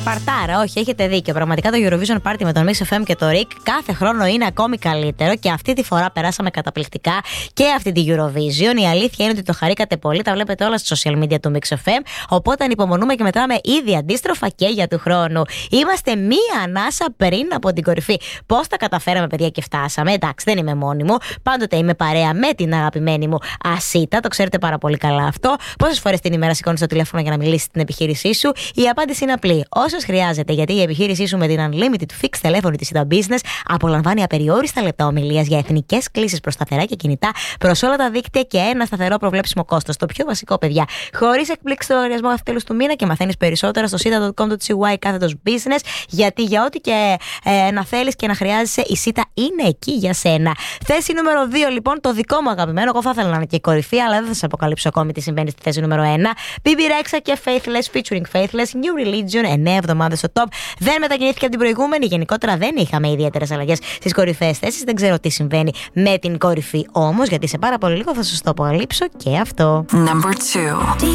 παρτάρα. Όχι, έχετε δίκιο. Πραγματικά το Eurovision Party με τον Mix FM και το Rick κάθε χρόνο είναι ακόμη καλύτερο και αυτή τη φορά περάσαμε καταπληκτικά και αυτή τη Eurovision. Η αλήθεια είναι ότι το χαρήκατε πολύ. Τα βλέπετε όλα στα social media του Mix FM. Οπότε ανυπομονούμε και μετράμε ήδη αντίστροφα και για του χρόνου. Είμαστε μία ανάσα πριν από την κορυφή. Πώς τα καταφέραμε, παιδιά, και φτάσαμε. Εντάξει, δεν είμαι μόνη μου. Πάντοτε είμαι παρέα με την αγαπημένη μου Ασίτα. Το ξέρετε πάρα πολύ καλά αυτό. Πόσες φορές την ημέρα σηκώνεις το τηλέφωνο για να μιλήσεις στην επιχείρησή σου? Η απάντηση είναι απλή. Όσες χρειάζεται, γιατί η επιχείρησή σου με την Unlimited Fix τηλέφωνη της Sita Business απολαμβάνει απεριόριστα λεπτά ομιλίας για εθνικές κλήσεις προς σταθερά και κινητά, προς όλα τα δίκτυα και ένα σταθερό προβλέψιμο κόστος. Το πιο βασικό, παιδιά. Χωρίς εκπλήξει στο λογαριασμό μέχρι τέλους του μήνα και μαθαίνεις περισσότερα στο sita.com.cy/business. Γιατί για ό,τι και να θέλεις και να χρειάζεσαι, η Sita είναι εκεί για σένα. Θέση νούμερο 2, λοιπόν, το δικό μου αγαπημένο. Εγώ θα ήθελα να είναι και η κορυφή, αλλά δεν θα σας αποκαλύψω ακόμη τι συμβαίνει στη θέση νούμερο 1. BB Rexha και Faithless featuring Faithless, New Religion, 9 εβδομάδες στο top. Δεν μετακινήθηκε από την προηγούμενη. Γενικότερα δεν είχαμε ιδιαίτερες αλλαγές στις κορυφαίες θέσεις. Δεν ξέρω τι συμβαίνει με την κορυφή όμως, γιατί σε πάρα πολύ λίγο θα σας το αποκαλύψω και αυτό. Number 2.